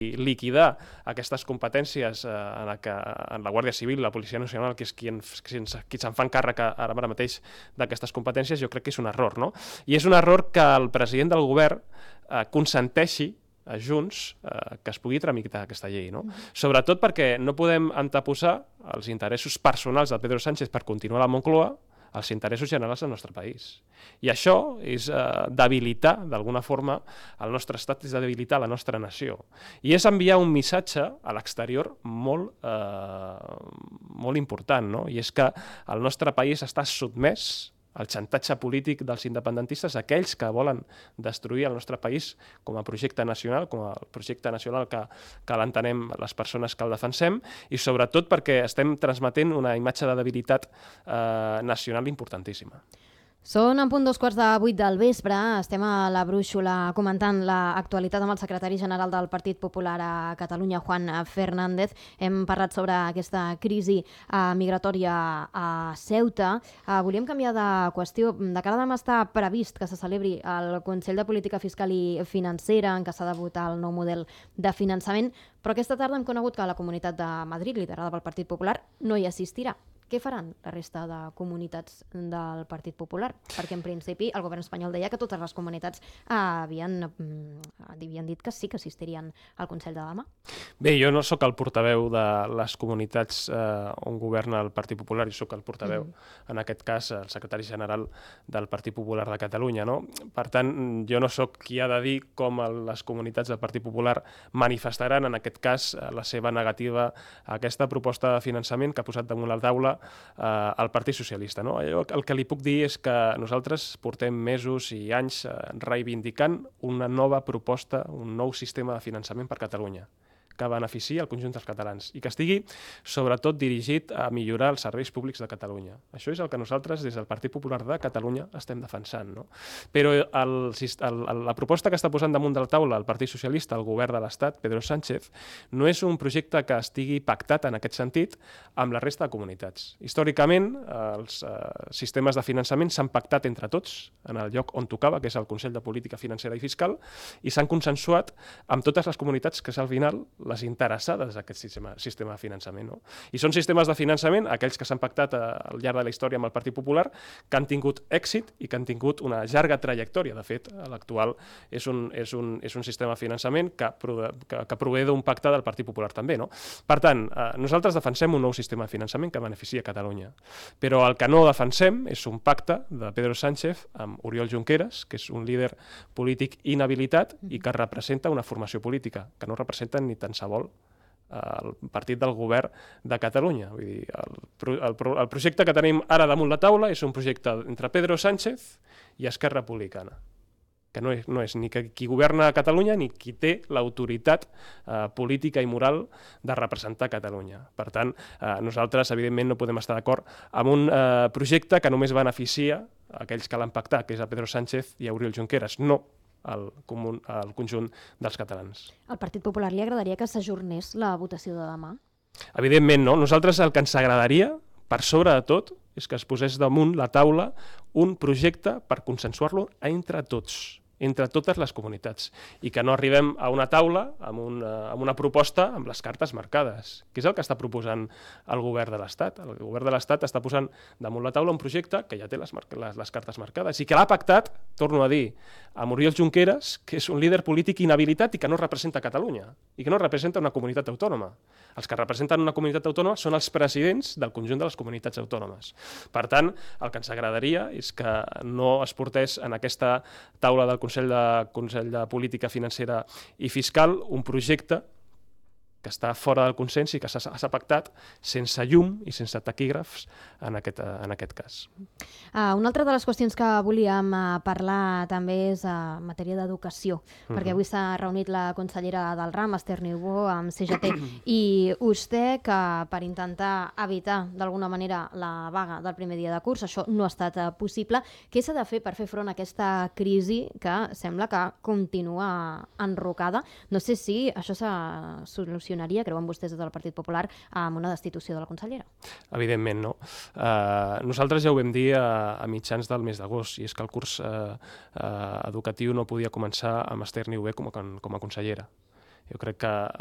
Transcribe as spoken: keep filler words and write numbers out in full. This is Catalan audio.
liquidar aquestes competències en la, que, en la Guàrdia Civil, la Policia Nacional, que és qui, en, qui se'n fan càrrec ara mateix d'aquestes competències, jo crec que és un error, no? I és un error que el president del govern eh, consenteixi a Junts eh, que es pugui tramitar aquesta llei, no? Mm. Sobretot perquè no podem anteposar els interessos personals de Pedro Sánchez per continuar a la Moncloa als interessos generals del nostre país. I això és eh, debilitar, d'alguna forma, el nostre estat, és debilitar la nostra nació. I és enviar un missatge a l'exterior molt, eh, molt important, no? I és que el nostre país està sotmès el xantatge polític dels independentistes, aquells que volen destruir el nostre país com a projecte nacional, com a projecte nacional que, que l'entenem les persones que el defensem, i sobretot perquè estem transmetent una imatge de debilitat eh, nacional importantíssima. Són en punt dos quarts de vuit del vespre, estem a la Brúixola comentant l'actualitat amb el secretari general del Partit Popular a Catalunya, Juan Fernández. Hem parlat sobre aquesta crisi eh, migratòria a Ceuta. Eh, volíem canviar de qüestió. De cara a demà està previst que se celebri el Consell de Política Fiscal i Financera, en què s'ha de votar el nou model de finançament, però aquesta tarda hem conegut que la Comunitat de Madrid, liderada pel Partit Popular, no hi assistirà. Què faran la resta de comunitats del Partit Popular? Perquè, en principi, el govern espanyol deia que totes les comunitats havien, havien dit que sí que assistirien al Consell de demà. Bé, jo no sóc el portaveu de les comunitats eh, on governa el Partit Popular, i sóc el portaveu, mm. en aquest cas, el secretari general del Partit Popular de Catalunya, no? Per tant, jo no sóc qui ha de dir com les comunitats del Partit Popular manifestaran, en aquest cas, la seva negativa a aquesta proposta de finançament que ha posat damunt la taula al Partit Socialista. No? El que li puc dir és que nosaltres portem mesos i anys reivindicant una nova proposta, un nou sistema de finançament per Catalunya, que beneficia el conjunt dels catalans i que estigui, sobretot, dirigit a millorar els serveis públics de Catalunya. Això és el que nosaltres, des del Partit Popular de Catalunya, estem defensant. No? Però el, el, la proposta que està posant damunt de la taula el Partit Socialista, el govern de l'Estat, Pedro Sánchez, no és un projecte que estigui pactat en aquest sentit amb la resta de comunitats. Històricament, els eh, sistemes de finançament s'han pactat entre tots en el lloc on tocava, que és el Consell de Política Financera i Fiscal, i s'han consensuat amb totes les comunitats que, al final, les interessades a aquest sistema, sistema de finançament. No? I són sistemes de finançament, aquells que s'han pactat al llarg de la història amb el Partit Popular, que han tingut èxit i que han tingut una llarga trajectòria. De fet, l'actual és un, és un, és un sistema de finançament que, que, que prové d'un pacte del Partit Popular també. No? Per tant, eh, nosaltres defensem un nou sistema de finançament que beneficia Catalunya. Però el que no defensem és un pacte de Pedro Sánchez amb Oriol Junqueras, que és un líder polític inhabilitat i que representa una formació política, que no representa ni tan qualsevol el partit del govern de Catalunya. Vull dir, el, el, el projecte que tenim ara damunt la taula és un projecte entre Pedro Sánchez i Esquerra Republicana, que no és, no és ni qui governa a Catalunya ni qui té l'autoritat eh, política i moral de representar Catalunya. Per tant, eh, nosaltres, evidentment, no podem estar d'acord amb un eh, projecte que només beneficia aquells que l'han pactat, que és a Pedro Sánchez i a Oriol Junqueras, no al, al conjunt dels catalans. Al Partit Popular li agradaria que s'ajornés la votació de demà? Evidentment, no. Nosaltres el que ens agradaria, per sobre de tot, és que es posés damunt la taula un projecte per consensuar-lo entre tots, entre totes les comunitats, i que no arribem a una taula amb una, amb una proposta amb les cartes marcades, que és el que està proposant el govern de l'Estat. El govern de l'Estat està posant damunt la taula un projecte que ja té les, les, les cartes marcades i que l'ha pactat, torno a dir, amb Oriol Junqueras, que és un líder polític inhabilitat i que no representa Catalunya, i que no representa una comunitat autònoma. Els que representen una comunitat autònoma són els presidents del conjunt de les comunitats autònomes. Per tant, el que ens agradaria és que no es portés en aquesta taula del Consell de, Consell de Política Financera i Fiscal un projecte que està fora del consens i que s'ha pactat sense llum i sense taquígrafs en aquest, en aquest cas. Uh, una altra de les qüestions que volíem uh, parlar també és uh, en matèria d'educació, uh-huh. perquè avui s'ha reunit la consellera del RAM, Esther Niubó, amb C G T, i vostè, que per intentar evitar d'alguna manera la vaga del primer dia de curs, això no ha estat uh, possible. Què s'ha de fer per fer front a aquesta crisi que sembla que continua enrocada? No sé si això s'ha solucionat, creuen vostès des del Partit Popular, amb una destitució de la consellera? Evidentment no. Uh, nosaltres ja ho vam dir a, a mitjans del mes d'agost, i és que el curs uh, uh, educatiu no podia començar amb Esther Niubé com a, com a consellera. jo crec que